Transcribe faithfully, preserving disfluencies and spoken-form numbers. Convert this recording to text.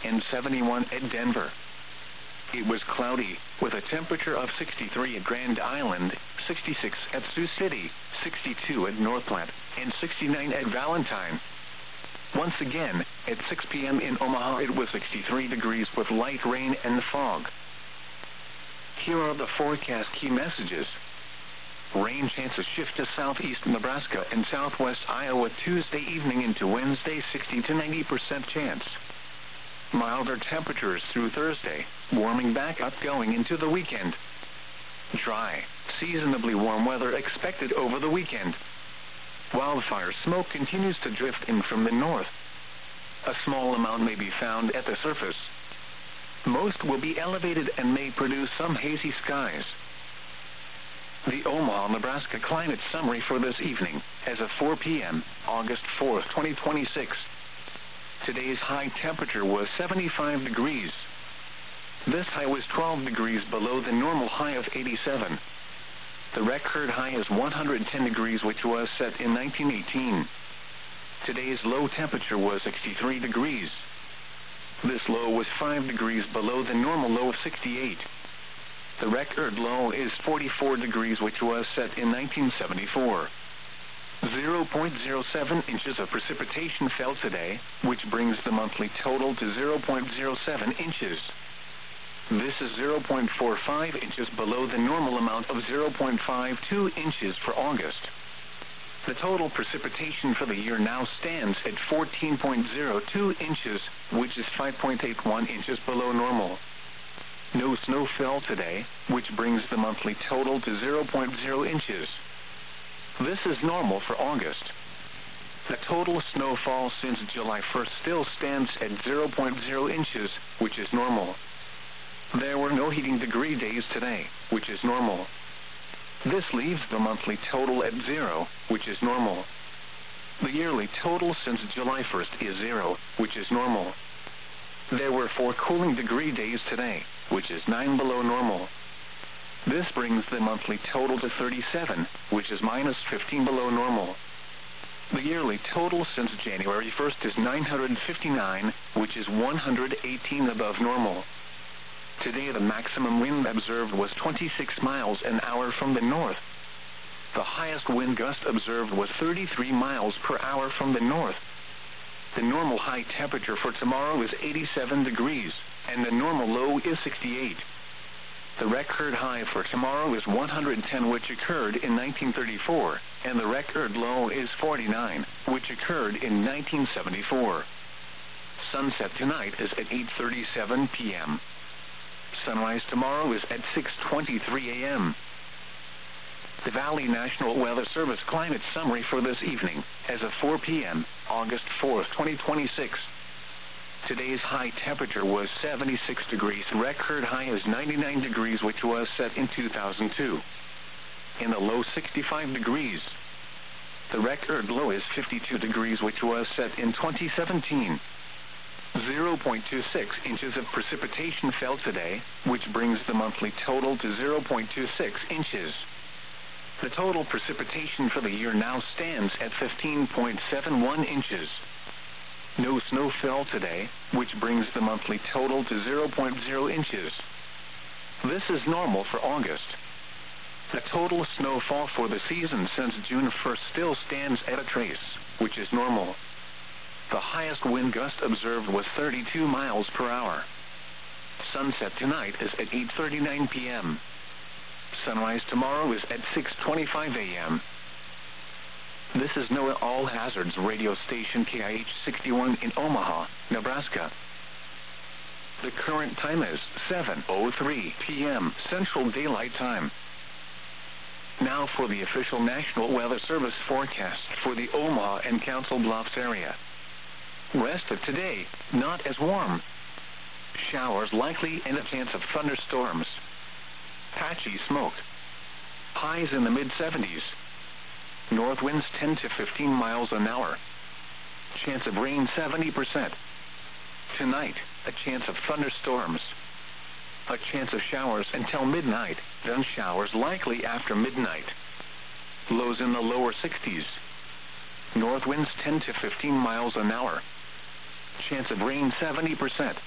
and seventy-one at Denver. It was cloudy, with a temperature of sixty-three at Grand Island, sixty-six at Sioux City, sixty-two at North Platte, and sixty-nine at Valentine. Once again, at six p.m. in Omaha it was sixty-three degrees with light rain and fog. Here are the forecast key messages. Rain chances shift to southeast Nebraska and southwest Iowa Tuesday evening into Wednesday, sixty to ninety percent chance. Milder temperatures through Thursday, warming back up going into the weekend. Dry, seasonably warm weather expected over the weekend. Wildfire smoke continues to drift in from the north. A small amount may be found at the surface. Most will be elevated and may produce some hazy skies. The Omaha, Nebraska climate summary for this evening, as of four p.m., August fourth, twenty twenty-six. Today's high temperature was seventy-five degrees. This high was twelve degrees below the normal high of eighty-seven. The record high is one hundred ten degrees, which was set in nineteen eighteen. Today's low temperature was sixty-three degrees. This low was five degrees below the normal low of sixty-eight. The record low is forty-four degrees, which was set in nineteen seventy-four. zero point zero seven inches of precipitation fell today, which brings the monthly total to zero point zero seven inches. This is zero point four five inches below the normal amount of zero point five two inches for August. The total precipitation for the year now stands at fourteen point zero two inches, which is five point eight one inches below normal. No snow fell today, which brings the monthly total to zero point zero inches. This is normal for August. The total snowfall since July first still stands at zero point zero inches, which is normal. There were no heating degree days today, which is normal. This leaves the monthly total at zero, which is normal. The yearly total since July first is zero, which is normal. There were four cooling degree days today, which is nine below normal. This brings the monthly total to thirty-seven, which is minus fifteen below normal. The yearly total since January first is nine hundred fifty-nine, which is one hundred eighteen above normal. Today the maximum wind observed was twenty-six miles an hour from the north. The highest wind gust observed was thirty-three miles per hour from the north. The normal high temperature for tomorrow is eighty-seven degrees, and the normal low is sixty-eight. The record high for tomorrow is one hundred ten, which occurred in nineteen thirty-four, and the record low is forty-nine, which occurred in nineteen seventy-four. Sunset tonight is at eight thirty-seven p.m. Sunrise tomorrow is at six twenty-three a.m. The Valley National Weather Service climate summary for this evening, as of four p.m., August fourth, twenty twenty-six. Today's high temperature was seventy-six degrees. The record high is ninety-nine degrees, which was set in two thousand two. In the low, sixty-five degrees. The record low is fifty-two degrees, which was set in twenty seventeen. zero point two six inches of precipitation fell today, which brings the monthly total to zero point two six inches. The total precipitation for the year now stands at fifteen point seven one inches. No snow fell today, which brings the monthly total to zero point zero inches. This is normal for August. The total snowfall for the season since June first still stands at a trace, which is normal. The highest wind gust observed was thirty-two miles per hour. Sunset tonight is at eight thirty-nine p.m. Sunrise tomorrow is at six twenty-five a.m. This is NOAA All Hazards radio station K I H sixty-one in Omaha, Nebraska. The current time is seven oh three p.m. Central Daylight Time. Now for the official National Weather Service forecast for the Omaha and Council Bluffs area. Rest of today, not as warm. Showers likely and a chance of thunderstorms. Patchy smoke. Highs in the mid seventies. North winds ten to fifteen miles an hour. Chance of rain seventy percent. Tonight, a chance of thunderstorms. A chance of showers until midnight, then showers likely after midnight. Lows in the lower sixties. North winds ten to fifteen miles an hour. Chance of rain seventy percent.